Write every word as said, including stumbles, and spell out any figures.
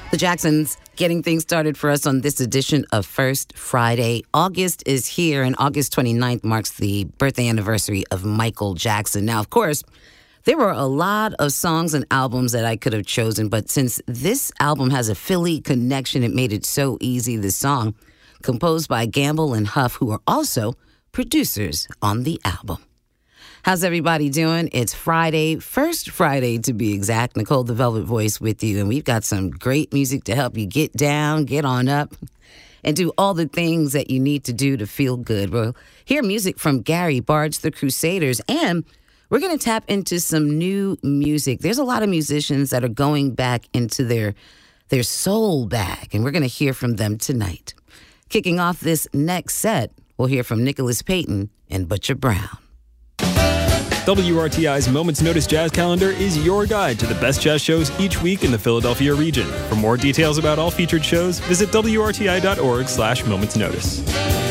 The Jacksons getting things started for us on this edition of First Friday. August is here, and August twenty-ninth marks the birthday anniversary of Michael Jackson. Now, of course, there were a lot of songs and albums that I could have chosen, but since this album has a Philly connection, it made it so easy. This song, composed by Gamble and Huff, who are also producers on the album. How's everybody doing? It's Friday, First Friday to be exact. Nicole the Velvet Voice with you, and we've got some great music to help you get down, get on up, and do all the things that you need to do to feel good. We'll hear music from Gary Bartz, the Crusaders, and we're going to tap into some new music. There's a lot of musicians that are going back into their, their soul bag, and we're going to hear from them tonight. Kicking off this next set, we'll hear from Nicholas Payton and Butcher Brown. W R T I's Moments Notice Jazz Calendar is your guide to the best jazz shows each week in the Philadelphia region. For more details about all featured shows, visit W R T I dot org slash Moments Notice.